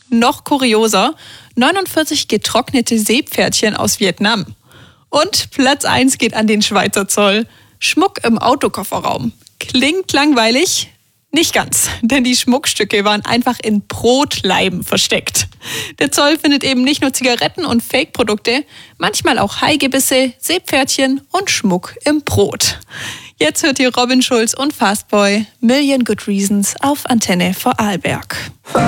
noch kurioser, 49 getrocknete Seepferdchen aus Vietnam. Und Platz 1 geht an den Schweizer Zoll. Schmuck im Autokofferraum. Klingt langweilig? Nicht ganz, denn die Schmuckstücke waren einfach in Brotleiben versteckt. Der Zoll findet eben nicht nur Zigaretten und Fake-Produkte, manchmal auch Haigebisse, Seepferdchen und Schmuck im Brot. Jetzt hört ihr Robin Schulz und Fastboy, Million Good Reasons auf Antenne Vorarlberg.